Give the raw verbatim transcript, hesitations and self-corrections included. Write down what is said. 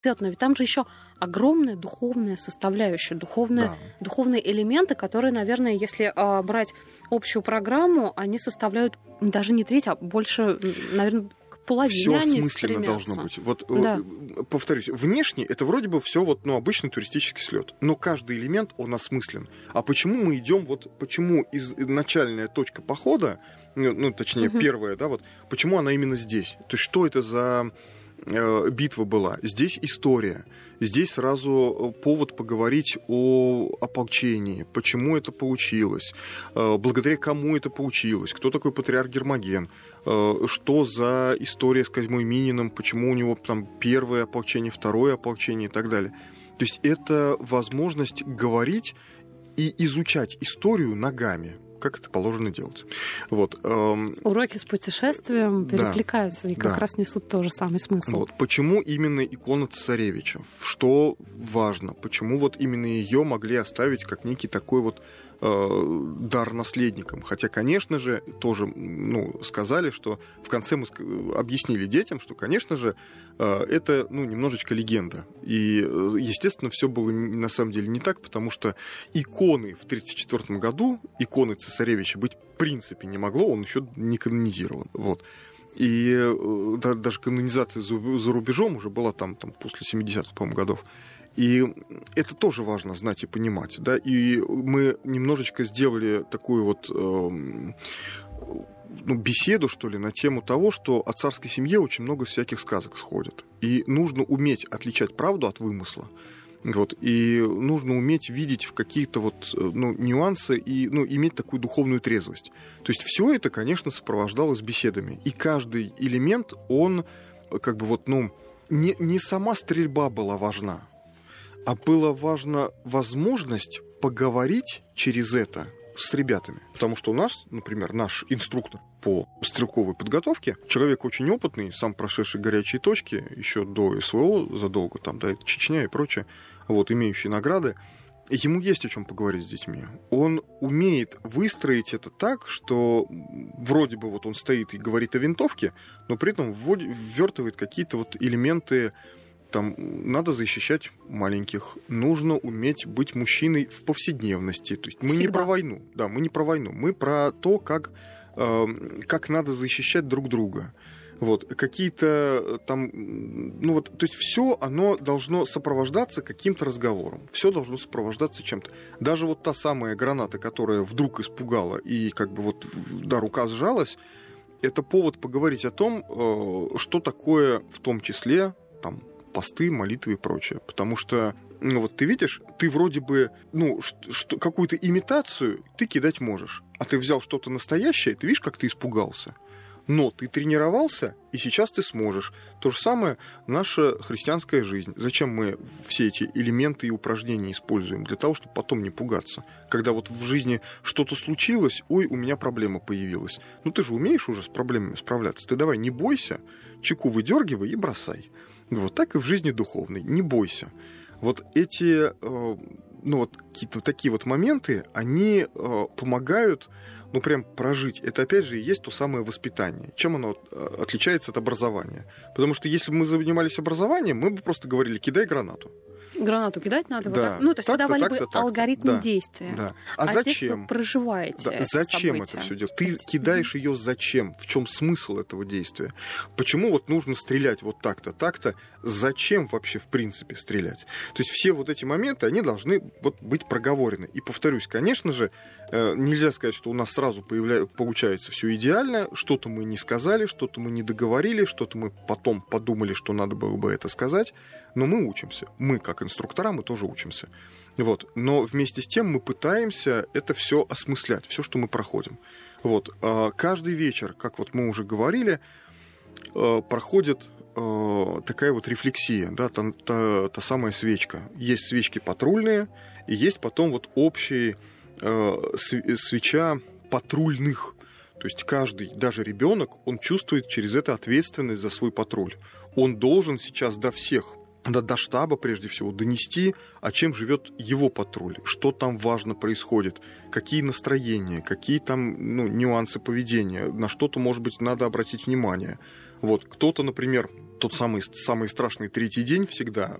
Но ведь там же еще огромная духовная составляющая, духовные, да. духовные элементы, которые, наверное, если а, брать общую программу, они составляют даже не треть, а больше, наверное, к половине они стремятся. Все осмысленно должно быть. Вот, да. повторюсь, внешне это вроде бы все вот, ну, обычный туристический слет, но каждый элемент, он осмыслен. А почему мы идем, вот почему из, начальная точка похода, ну, точнее, угу. первая, да, вот, почему она именно здесь? То есть что это за битва была? Здесь история. Здесь сразу повод поговорить о ополчении, почему это получилось, благодаря кому это получилось, кто такой патриарх Гермоген, что за история с Козьмой Мининым, почему у него там первое ополчение, второе ополчение и так далее. То есть это возможность говорить и изучать историю ногами, как это положено делать. Вот. Уроки с путешествием перекликаются, да, и как да. раз несут тот же самый смысл. Вот. Почему именно икона цесаревича? Что важно? Почему вот именно ее могли оставить как некий такой вот э, дар наследникам? Хотя, конечно же, тоже ну, сказали, что в конце мы объяснили детям, что, конечно же, э, это ну, немножечко легенда. И, естественно, все было на самом деле не так, потому что иконы в тридцать четвёртом году, иконы цесаревича быть в принципе не могло, он еще не канонизирован. Вот. И э, да, даже канонизация за, за рубежом уже была там, там после семидесятых, по-моему, годов. И это тоже важно знать и понимать. Да? И мы немножечко сделали такую вот э, ну, беседу, что ли, на тему того, что о царской семье очень много всяких сказок сходит. И нужно уметь отличать правду от вымысла. Вот, и нужно уметь видеть в какие-то вот, ну, нюансы и ну, иметь такую духовную трезвость. То есть все это, конечно, сопровождалось беседами. И каждый элемент, он как бы вот, ну, не, не сама стрельба была важна, а была важна возможность поговорить через это с ребятами. Потому что у нас, например, наш инструктор по стрелковой подготовке, человек очень опытный, сам прошедший горячие точки, еще до СВО задолго, там, да, Чечня и прочее, вот, имеющий награды, ему есть о чем поговорить с детьми. Он умеет выстроить это так, что вроде бы вот он стоит и говорит о винтовке, но при этом ввертывает какие-то вот элементы. Там надо защищать маленьких, нужно уметь быть мужчиной в повседневности. То есть мы Всегда. не про войну, да, мы не про войну, мы про то, как, э, как надо защищать друг друга. Вот, какие-то там, ну вот, то есть все оно должно сопровождаться каким-то разговором, все должно сопровождаться чем-то. Даже вот та самая граната, которая вдруг испугала и как бы вот, да, рука сжалась, это повод поговорить о том, э, что такое в том числе там посты, молитвы и прочее. Потому что, ну вот ты видишь, ты вроде бы, ну, что, какую-то имитацию ты кидать можешь, а ты взял что-то настоящее, ты видишь, как ты испугался. Но ты тренировался, и сейчас ты сможешь. То же самое наша христианская жизнь. Зачем мы все эти элементы и упражнения используем? Для того, чтобы потом не пугаться. Когда вот в жизни что-то случилось, ой, у меня проблема появилась. Ну ты же умеешь уже с проблемами справляться. Ты давай не бойся, чеку выдергивай и бросай. Вот так и в жизни духовной. Не бойся. Вот эти, ну вот какие-то такие вот моменты, они помогают, ну, прям прожить. Это, опять же, и есть то самое воспитание. Чем оно отличается от образования? Потому что если бы мы занимались образованием, мы бы просто говорили, кидай гранату. Гранату кидать надо? Да. Вот так? Ну, то есть вы давали бы так-то, алгоритм да. действия. Да. А, а зачем? Здесь вы проживаете да. это Зачем событие? Это все делать? Ты есть... кидаешь ее зачем? В чем смысл этого действия? Почему вот нужно стрелять вот так-то, так-то? Зачем вообще в принципе стрелять? То есть все вот эти моменты, они должны вот быть проговорены. И повторюсь, конечно же, нельзя сказать, что у нас сразу появля... получается все идеально. Что-то мы не сказали, что-то мы не договорили, что-то мы потом подумали, что надо было бы это сказать. Но мы учимся. Мы, как инструктора, мы тоже учимся. Вот. Но вместе с тем мы пытаемся это все осмыслять, все, что мы проходим. Вот. Каждый вечер, как вот мы уже говорили, проходит такая вот рефлексия, да, та, та, та самая свечка. Есть свечки патрульные, и есть потом вот общая свеча патрульных. То есть каждый, даже ребенок, он чувствует через это ответственность за свой патруль. Он должен сейчас до всех, до, до штаба, прежде всего, донести, о чем живет его патруль, что там важно происходит, какие настроения, какие там ну, нюансы поведения, на что-то, может быть, надо обратить внимание. Вот, кто-то, например, тот самый, самый страшный третий день всегда